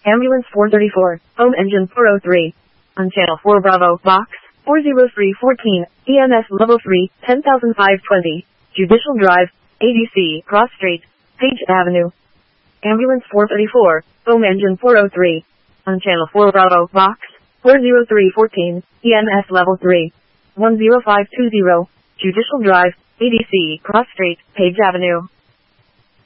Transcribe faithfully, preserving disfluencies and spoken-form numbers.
Ambulance four thirty-four, home engine four oh three. On channel four Bravo, box four oh three fourteen, E M S level three, ten thousand five hundred twenty, Judicial Drive, A D C, Cross Street, Page Avenue. Ambulance four thirty-four, home engine four oh three. On channel four Bravo, box four oh three fourteen, E M S level three, one oh five two zero, Judicial Drive, A D C, Cross Street, Page Avenue.